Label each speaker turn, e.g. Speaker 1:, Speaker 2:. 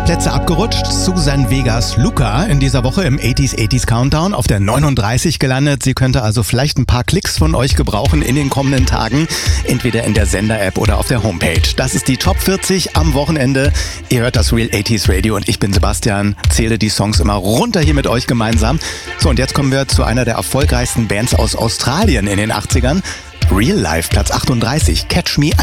Speaker 1: Plätze abgerutscht. Susan Vegas Luca in dieser Woche im 80s Countdown auf der 39 gelandet. Sie könnte also vielleicht ein paar Klicks von euch gebrauchen in den kommenden Tagen, entweder in der Sender-App oder auf der Homepage. Das ist die Top 40 am Wochenende. Ihr hört das Real 80s Radio und ich bin Sebastian, zähle die Songs immer runter hier mit euch gemeinsam. So, und jetzt kommen wir zu einer der erfolgreichsten Bands aus Australien in den 80ern. Real Life, Platz 38, Catch Me